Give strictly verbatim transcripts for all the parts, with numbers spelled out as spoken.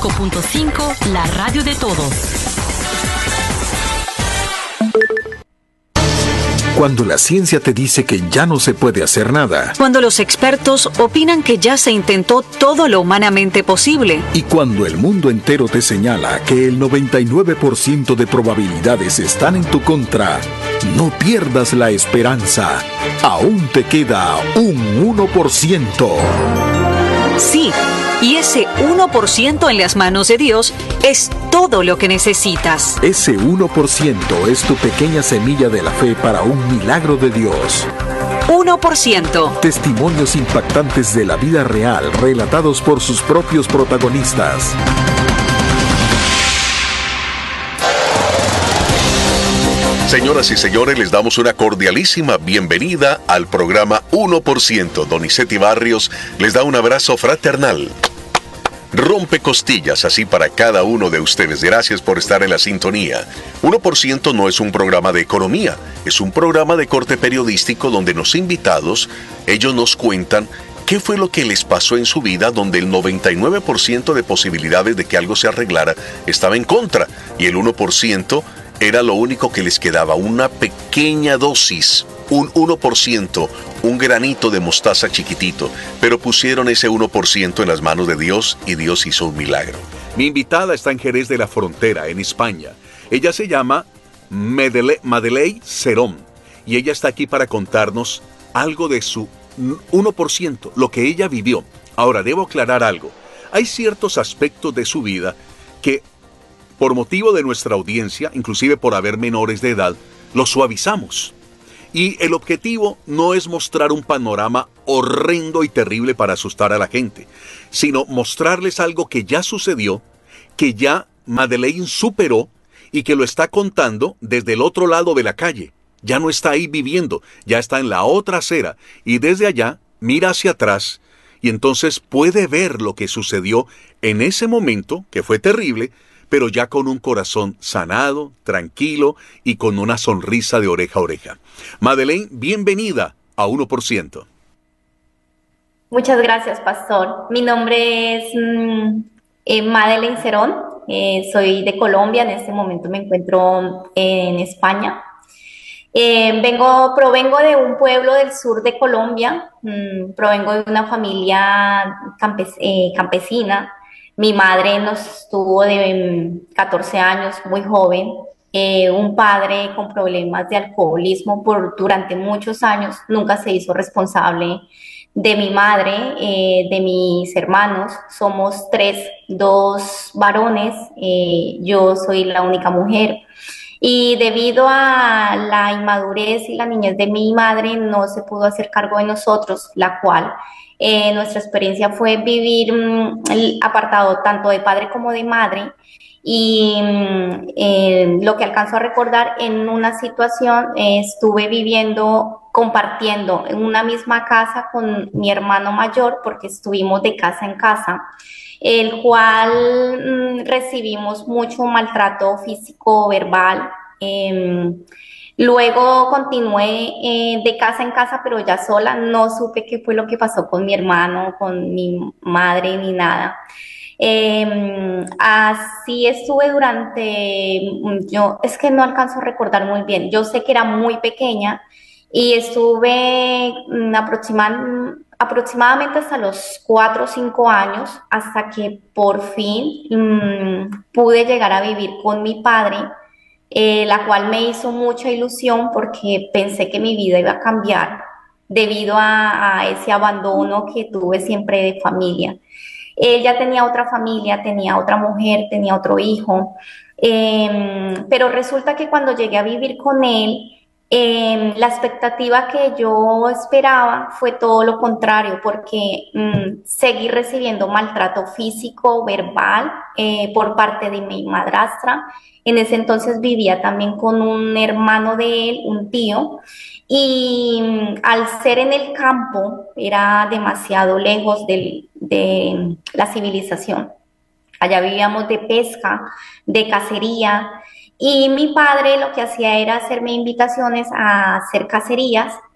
cinco punto cinco, la radio de todos. Cuando la ciencia te dice que ya no se puede hacer nada. Cuando los expertos opinan que ya se intentó todo lo humanamente posible. Y cuando el mundo entero te señala que el noventa y nueve por ciento de probabilidades están en tu contra, no pierdas la esperanza. Aún te queda un uno por ciento. Sí, y ese uno por ciento en las manos de Dios es todo lo que necesitas. Ese uno por ciento es tu pequeña semilla de la fe para un milagro de Dios. uno por ciento. Testimonios impactantes de la vida real, relatados por sus propios protagonistas. Señoras y señores, les damos una cordialísima bienvenida al programa uno por ciento. Donizetti Barrios les da un abrazo fraternal. Rompe costillas así para cada uno de ustedes. Gracias por estar en la sintonía. uno por ciento no es un programa de economía, es un programa de corte periodístico donde los invitados, ellos nos cuentan qué fue lo que les pasó en su vida, donde el noventa y nueve por ciento de posibilidades de que algo se arreglara estaba en contra y el uno por ciento era lo único que les quedaba, una pequeña dosis, un uno por ciento, un granito de mostaza chiquitito, pero pusieron ese uno por ciento en las manos de Dios y Dios hizo un milagro. Mi invitada está en Jerez de la Frontera, en España. Ella se llama Medele, Madeleine Serón y ella está aquí para contarnos algo de su uno por ciento, lo que ella vivió. Ahora, debo aclarar algo. Hay ciertos aspectos de su vida que, por motivo de nuestra audiencia, inclusive por haber menores de edad, los suavizamos. Y el objetivo no es mostrar un panorama horrendo y terrible para asustar a la gente, sino mostrarles algo que ya sucedió, que ya Madeleine superó y que lo está contando desde el otro lado de la calle. Ya no está ahí viviendo, ya está en la otra acera y desde allá mira hacia atrás y entonces puede ver lo que sucedió en ese momento, que fue terrible, pero ya con un corazón sanado, tranquilo y con una sonrisa de oreja a oreja. Madeleine, bienvenida a uno por ciento. Muchas gracias, pastor. Mi nombre es mm, eh, Madeleine Serón, eh, soy de Colombia, en este momento me encuentro en España. Eh, vengo, provengo de un pueblo del sur de Colombia, mm, provengo de una familia campes, eh, campesina. Mi madre nos tuvo de catorce años, muy joven, eh, un padre con problemas de alcoholismo por, durante muchos años, nunca se hizo responsable de mi madre, eh, de mis hermanos, somos tres, dos varones, eh, yo soy la única mujer. Y debido a la inmadurez y la niñez de mi madre, no se pudo hacer cargo de nosotros, la cual eh, nuestra experiencia fue vivir mmm, el apartado tanto de padre como de madre. Y mmm, eh, lo que alcanzo a recordar, en una situación eh, estuve viviendo, compartiendo en una misma casa con mi hermano mayor, porque estuvimos de casa en casa, el cual mmm, recibimos mucho maltrato físico, verbal. Eh, luego continué eh, de casa en casa, pero ya sola. No supe qué fue lo que pasó con mi hermano, con mi madre, ni nada. Eh, así estuve durante, yo es que no alcanzo a recordar muy bien. Yo sé que era muy pequeña y estuve mmm, aproximadamente aproximadamente hasta los cuatro o cinco años, hasta que por fin mmm, pude llegar a vivir con mi padre, eh, la cual me hizo mucha ilusión porque pensé que mi vida iba a cambiar debido a, a ese abandono que tuve siempre de familia. Él ya tenía otra familia, tenía otra mujer, tenía otro hijo, eh, pero resulta que cuando llegué a vivir con él, Eh, la expectativa que yo esperaba fue todo lo contrario, porque mm, seguí recibiendo maltrato físico, verbal, eh, por parte de mi madrastra. En ese entonces vivía también con un hermano de él, un tío, y mm, al ser en el campo era demasiado lejos del, de la civilización. Allá vivíamos de pesca, de cacería. Y mi padre lo que hacía era hacerme invitaciones a hacer cacerías,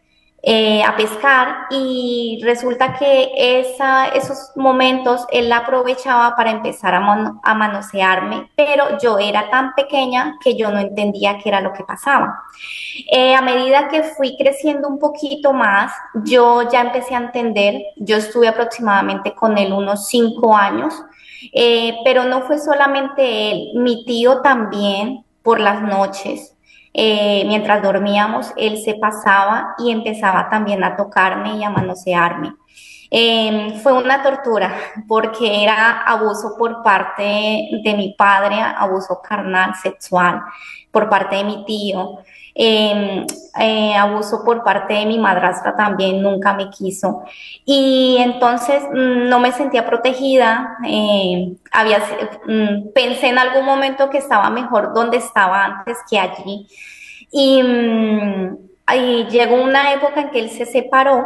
eh, a pescar y resulta que esa, esos momentos él la aprovechaba para empezar a, mon- a manosearme, pero yo era tan pequeña que yo no entendía qué era lo que pasaba. Eh, a medida que fui creciendo un poquito más, yo ya empecé a entender, yo estuve aproximadamente con él unos cinco años, eh, pero no fue solamente él, mi tío también por las noches. Eh, mientras dormíamos, él se pasaba y empezaba también a tocarme y a manosearme. Eh, fue una tortura porque era abuso por parte de mi padre, abuso carnal, sexual, por parte de mi tío. Eh, eh, abuso por parte de mi madrastra también, nunca me quiso. Y entonces mm, no me sentía protegida. Eh, había, mm, pensé en algún momento que estaba mejor donde estaba antes que allí. Y, mm, y llegó una época en que él se separó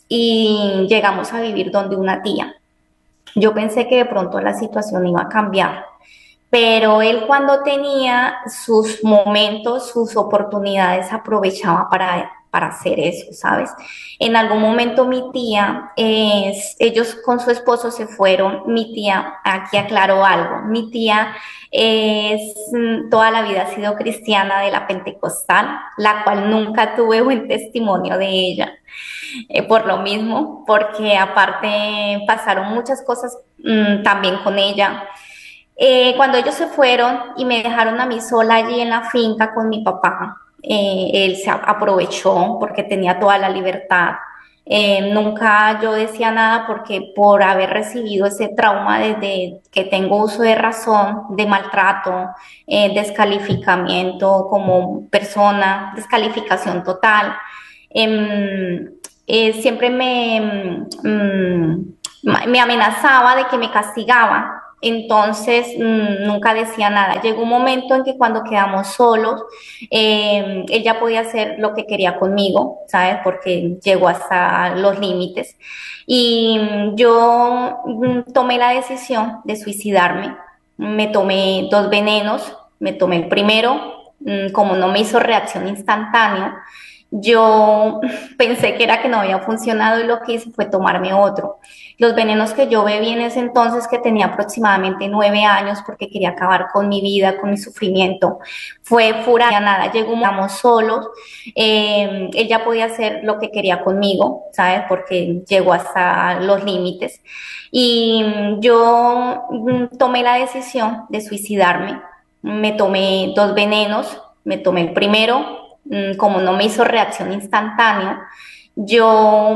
y llegamos a vivir donde una tía. Yo pensé que de pronto la situación iba a cambiar, pero él cuando tenía sus momentos, sus oportunidades, aprovechaba para, para hacer eso, ¿sabes? En algún momento mi tía, eh, ellos con su esposo se fueron, mi tía, aquí aclaró algo, mi tía es, mm, toda la vida ha sido cristiana de la Pentecostal, la cual nunca tuve buen testimonio de ella, eh, por lo mismo, porque aparte pasaron muchas cosas mm, también con ella. Eh, cuando ellos se fueron y me dejaron a mí sola allí en la finca con mi papá, eh, él se a- aprovechó porque tenía toda la libertad. Eh, nunca yo decía nada porque por haber recibido ese trauma desde que tengo uso de razón, de maltrato, eh, descalificamiento como persona, descalificación total, em, eh, siempre me, mm, me amenazaba de que me castigaba. Entonces mm, nunca decía nada. Llegó un momento en que cuando quedamos solos, eh, él ya podía hacer lo que quería conmigo, ¿sabes? Porque llegó hasta los límites. Y mm, yo mm, tomé la decisión de suicidarme. Me tomé dos venenos. Me tomé el primero, mm, como no me hizo reacción instantánea, yo pensé que era que no había funcionado y lo que hice fue tomarme otro. Los venenos que yo bebí en ese entonces, que tenía aproximadamente nueve años, porque quería acabar con mi vida, con mi sufrimiento, fue furania, nada, llegó un momento solos, eh, él ya podía hacer lo que quería conmigo, ¿sabes? Porque llegó hasta los límites. Y yo mm, tomé la decisión de suicidarme. Me tomé dos venenos, me tomé el primero, mm, como no me hizo reacción instantánea, yo